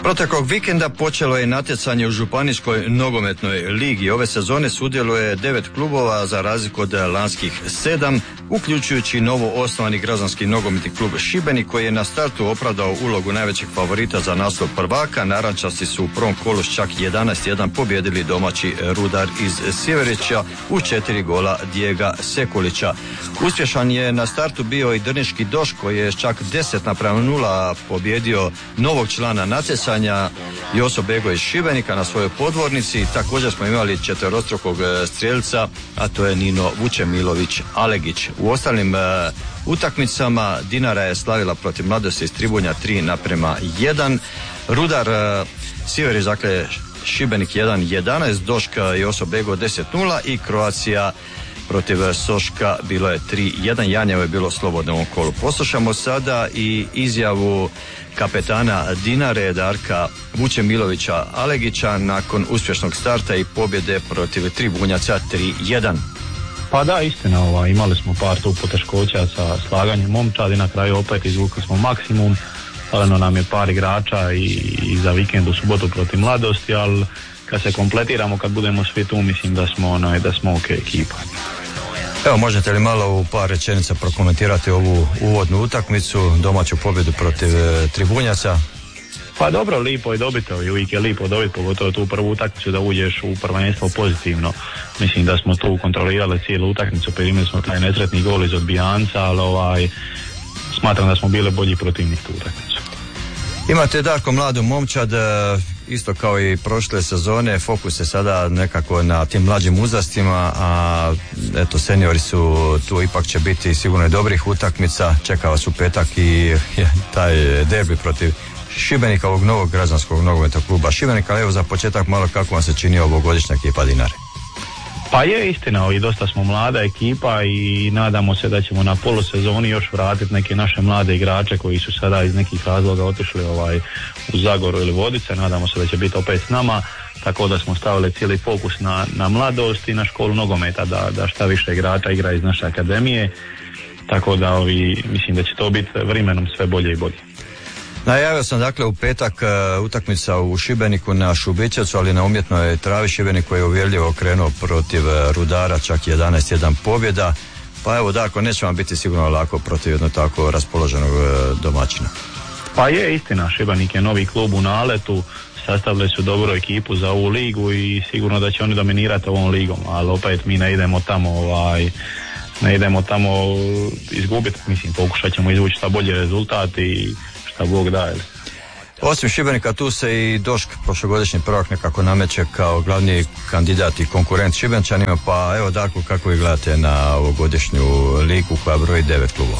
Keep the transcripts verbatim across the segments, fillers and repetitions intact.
Proteklog vikenda počelo je natjecanje u Županijskoj nogometnoj ligi. Ove sezone sudjeluje devet klubova za razliku od lanskih sedam, uključujući novo osnovani građanski nogometni klub Šibenik koji je na startu opravdao ulogu najvećeg favorita za naslov prvaka. Narančasti su u prvom kolu s čak jedanaest jedan pobjedili domaći Rudar iz Siverića u četiri gola Dijega Sekulića. Uspješan je na startu bio i drniški Doš koji je čak deset naprema nula pobjedio novog člana natjecanja Joso Bego iz Šibenika na svojoj podvornici. Također smo imali četverostrukog strijelca, a to je Nino Vučemilović Alegić. U ostalim uh, utakmicama Dinara je slavila protiv Mladosti iz Tribunja tri naprema jedan. Rudar uh, Siverić, dakle Šibenik jedan jedanaest, Doška Joso Bego deset nula i Croatia protiv Soška bilo je tri jedan. Janjevo je bilo slobodno u ovom kolu. Poslušamo sada i izjavu kapetana Dinare Darka Vučemilovića Alegića nakon uspješnog starta i pobjede protiv Tribunjaca tri jedan. Pa da, istina, ova, imali smo par tu poteškoća sa slaganjem momčadi, na kraju opet izvukli smo maksimum, ali nam je par igrača i, i za vikend u subotu protiv Mladosti, ali kad se kompletiramo, kad budemo svi tu, mislim da smo, onaj, da smo ok ekipa. Evo, možete li malo u par rečenica prokomentirati ovu uvodnu utakmicu, domaću pobjedu protiv e, Tribunjaca? Pa dobro, lipo je dobiti, i uvijek je lipo dobiti, pogotovo tu prvu utakmicu da uđeš u prvenstvo pozitivno. Mislim da smo tu kontrolirali cijelu utakmicu, primili smo taj nesretni gol iz odbijanca, ali ovaj, smatram da smo bili bolji protivnik tu utakmicu. Imate Darko mladu momčad, isto kao i prošle sezone, fokus je sada nekako na tim mlađim uzrastima, a eto seniori su tu, ipak će biti sigurno i dobrih utakmica. Čeka vas u petak i taj derbi protiv Šibenika, ovog novog građanskog nogometnog kluba Šibenika. Ali evo za početak malo kako vam se čini ovogodišnja ekipa Dinare. Pa je istina, i dosta smo mlada ekipa i nadamo se da ćemo na polusezoni još vratiti neke naše mlade igrače koji su sada iz nekih razloga otišli ovaj, u Zagoru ili Vodice. Nadamo se da će biti opet s nama, tako da smo stavili cijeli fokus na, na mladost i na školu nogometa, da, da šta više igrača igra iz naše akademije, tako da ovi, mislim da će to biti vremenom sve bolje i bolje. Najavio sam dakle u petak uh, utakmica u Šibeniku na Šubićevcu, ali na umjetnoj travi. Šibenik koji je uvjerljivo krenuo protiv uh, Rudara, čak jedanaest jedan pobjeda. Pa evo Darko, neće vam biti sigurno lako protiv jedno tako raspoloženog uh, domaćina. Pa je istina, Šibenik je novi klub u naletu, sastavili su dobru ekipu za ovu ligu i sigurno da će oni dominirati ovom ligom, ali opet mi ne idemo tamo ovaj, ne idemo tamo izgubiti, mislim pokušat ćemo izvući šta bolji rezultat i šta Bog daje. Osim Šibenika tu se i Došk, prošlogodišnji prvak, nekako nameće kao glavni kandidat i konkurent Šibenčanima. Pa evo Darko, kako vi gledate na ovogodišnju ligu koja broji devet klubova?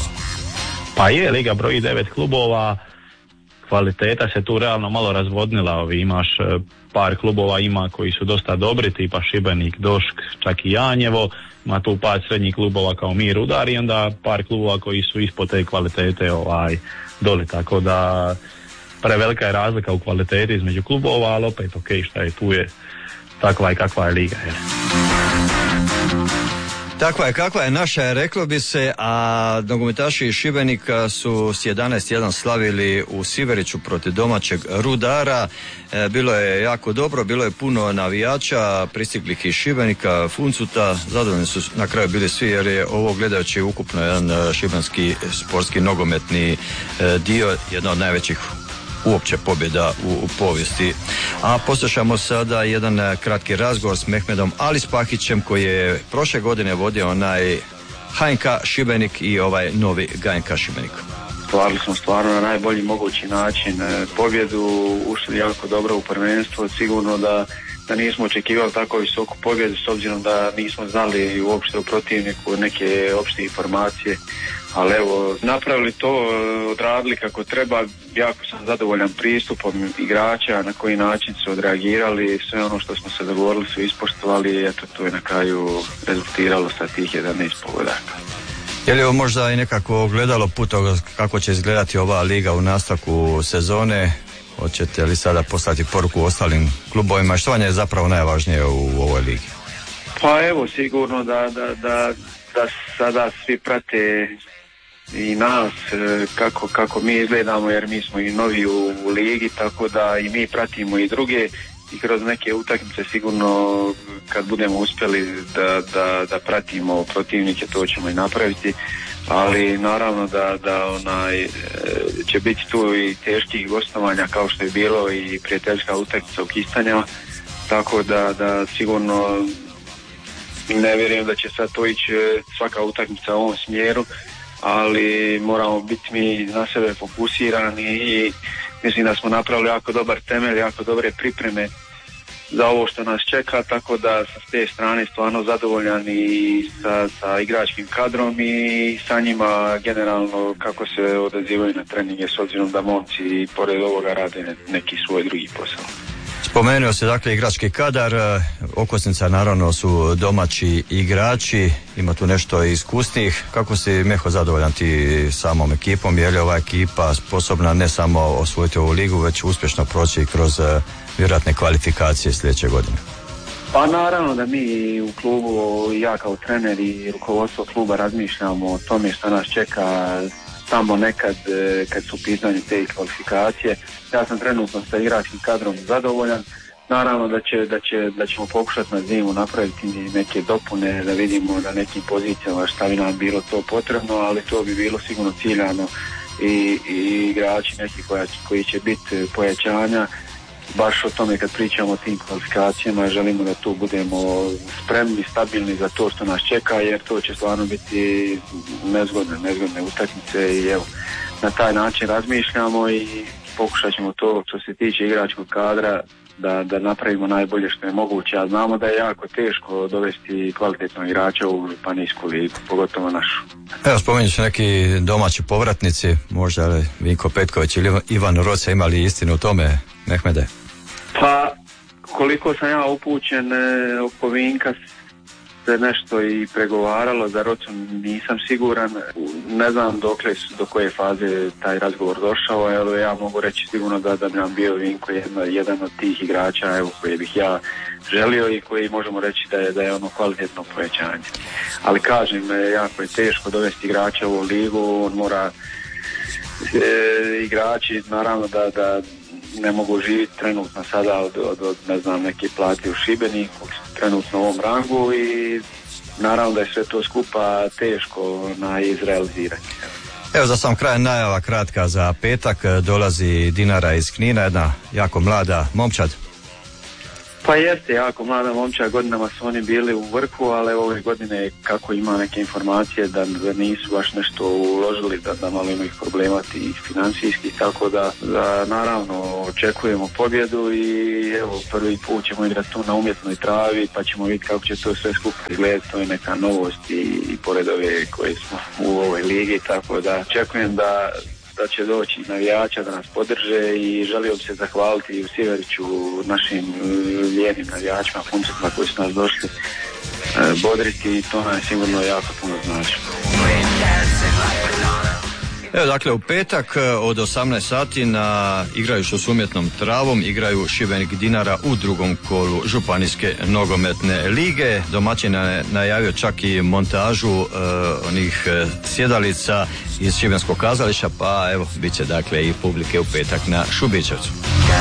Pa je, liga broji devet klubova, kvaliteta se tu realno malo razvodnila. Ovi, imaš par klubova ima koji su dosta dobri, tipa Šibenik, Došk, čak i Janjevo. Ima tu par srednjih klubova kao mi Rudar i onda par klubova koji su ispod te kvalitete ovaj, doli, tako da prevelika je razlika u kvaliteti između klubova, ali opet ok, šta je tu je, takva je kakva je liga. Je. Takva je kakva je naša, reklo bi se, a nogometaši iz Šibenika su s jedanaest jedan slavili u Siveriću protiv domaćeg Rudara. E, bilo je jako dobro, bilo je puno navijača, pristiglih iz Šibenika, Funcuta, zadovoljni su na kraju bili svi jer je ovo gledajući ukupno jedan šibenski sportski nogometni e, dio, jedna od najvećih uopće pobjeda u, u povijesti. A poslušamo sada jedan kratki razgovor s Mehmedom Alispahićem koji je prošle godine vodio onaj H N K Šibenik i ovaj novi G N K Šibenik. Stvarili smo stvarno na najbolji mogući način pobjedu, ušli jako dobro u prvenstvo, sigurno da, da nismo očekivali tako visoku pobjedu s obzirom da nismo znali uopšte u protivniku neke opšte informacije, ali evo, napravili to, odradili kako treba, jako sam zadovoljan pristupom igrača, na koji način su odreagirali, sve ono što smo se dogovorili su ispoštovali i eto to je na kraju rezultiralo sa tih jedanaest pogodaka. Je li ovo možda i nekako ogledalo put kako će izgledati ova liga u nastavku sezone? Hoćete li sada poslati poruku ostalim klubovima? Što vam je zapravo najvažnije u ovoj ligi? Pa evo, sigurno da, da, da, da sada svi prate i nas kako, kako mi izgledamo, jer mi smo i novi u, u ligi, tako da i mi pratimo i druge i kroz neke utakmice sigurno kad budemo uspjeli da, da, da pratimo protivnike, to ćemo i napraviti, ali naravno da, da onaj, će biti tu i teških gostovanja kao što je bilo i prijateljska utakmica u Kistanjama, tako da, da sigurno ne vjerujem da će sad to ići svaka utakmica u ovom smjeru, ali moramo biti mi na sebe fokusirani i mislim da smo napravili jako dobar temelj, jako dobre pripreme za ovo što nas čeka, tako da s te strane stvarno zadovoljan i sa, sa igračkim kadrom i sa njima generalno kako se odazivaju na treninge, s obzirom da momci pored ovoga rade neki svoj drugi posao. Spomenuo se dakle igrački kadar, okosnica naravno su domaći igrači, ima tu nešto iskusnijih. Kako si, Meho, zadovoljan ti samom ekipom, je li ova ekipa sposobna ne samo osvojiti ovu ligu, već uspješno proći kroz vjerojatne kvalifikacije sljedeće godine? Pa naravno da mi u klubu, ja kao trener i rukovodstvo kluba razmišljamo o tome što nas čeka tamo nekad kad su u pitanju te kvalifikacije. Ja sam trenutno sa igračkim kadrom zadovoljan. Naravno da, će, da, će, da ćemo pokušati na zimu napraviti neke dopune, da vidimo na nekim pozicijama šta bi nam bilo to potrebno, ali to bi bilo sigurno ciljano i, i igrači neki koja, koji će biti pojačanja. Baš o tome kad pričamo o tim kvalifikacijama želimo da tu budemo spremni, stabilni za to što nas čeka, jer to će stvarno biti nezgodne, nezgodne utakmice i evo, na taj način razmišljamo i pokušat ćemo to što se tiče igračkog kadra da, da napravimo najbolje što je moguće, a znamo da je jako teško dovesti kvalitetnog igrača u županijsku ligu, pogotovo našu. Evo, spomenut ću neki domaći povratnici, možda Vinko Petković ili Ivan Roca, imali istinu u tome, Mehmede? Pa, koliko sam ja upućen, oko Vinka se nešto i pregovaralo, za Rocu nisam siguran, ne znam dokle, do koje faze taj razgovor došao, ali ja mogu reći sigurno da, da bi nam bio Vinko jedna, jedan od tih igrača, evo, koje bih ja želio i koji možemo reći da je, da je ono kvalitetno povećanje. Ali kažem, jako je teško dovesti igrača u ligu, on mora e, igrači naravno da, da ne mogu živjeti trenutno sada od, od, od ne znam, neke plati u Šibeniku, trenutno u ovom rangu i naravno da je sve to skupa teško na izrealizirati. Evo, za sam kraj najava kratka za petak, dolazi Dinara iz Knina, jedna jako mlada momčad. Pa jeste, jako mlada momčad, godinama su oni bili u vrhu, ali ove godine kako ima neke informacije da, da nisu baš nešto uložili, da, da malo imaju problema tih financijskih, tako da, da naravno očekujemo pobjedu i evo, prvi put ćemo igrati tu na umjetnoj travi, pa ćemo vidjeti kako će to sve skupa izgledati, to je neka novost i, i pored ove koje smo u ovoj ligi, tako da očekujem da da će doći navijača da nas podrže i želio bi se zahvaliti u Siveriću našim lijenim navijačima, puncima koji su nas došli bodriti i to nam je sigurno jako puno znači. Evo, dakle, u petak od osamnaest sati na igrajući s umjetnom travom igraju Šibenik Dinara u drugom kolu županijske nogometne lige. Domaćin je najavio čak i montažu uh, onih uh, sjedalica iz šibenskog kazališta, pa evo, bit će dakle i publike u petak na Šubićevcu.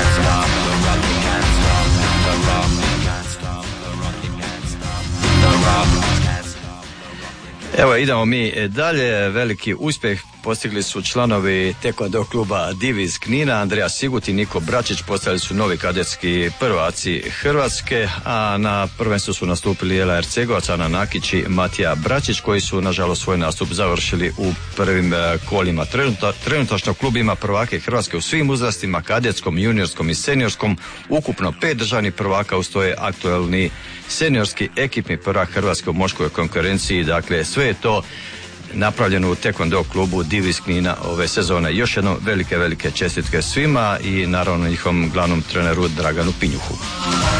Evo, idemo mi dalje. Veliki uspjeh postigli su članovi tekvando kluba Divi iz Knina, Andreja Sigut i Niko Bračić, postali su novi kadetski prvaci Hrvatske, a na prvenstvu su nastupili Ela Ercegovac, Ana Nakić i Matija Bračić, koji su nažalost svoj nastup završili u prvim kolima. Trenuta, trenutačno klub ima prvake Hrvatske u svim uzrastima, kadetskom, juniorskom i seniorskom, ukupno pet državnih prvaka, ustoje aktualni seniorski ekipni prvak Hrvatske u muškoj konkurenciji. Dakle, sve je to napravljeno u tekvando klubu Divi iz Knina ove sezone. Još jednom velike, velike čestitke svima i naravno njihovom glavnom treneru Draganu Pinjuhu.